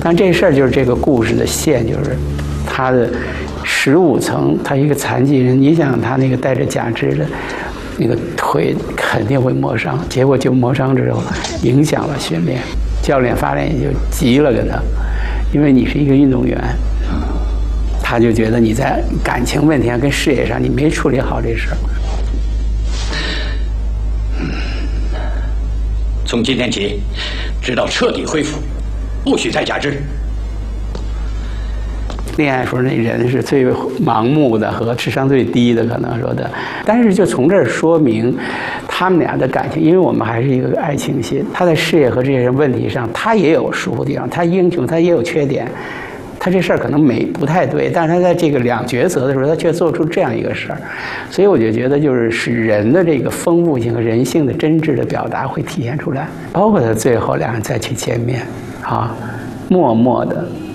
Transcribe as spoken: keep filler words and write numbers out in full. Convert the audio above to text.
但这事儿就是这个故事的线，就是他的十五层，他一个残疾人，你想他那个带着假肢的那个腿肯定会磨伤，结果就磨伤之后影响了训练，教练发现就急了跟他，因为你是一个运动员，他就觉得你在感情问题上跟事业上你没处理好这事儿。 从今天起，直到彻底恢复，不许再假肢。 恋爱时候那人是最盲目的和智商最低的，可能说的。但是就从这儿说明，他们俩的感情，因为我们还是一个爱情戏，他在事业和这些问题上，他也有疏忽地方，他英雄，他也有缺点。他这事儿可能没不太对，但是他在这个两抉择的时候，他却做出这样一个事儿，所以我就觉得就是使人的这个丰富性和人性的真挚的表达会体现出来，包括他最后两人再去见面，啊，默默的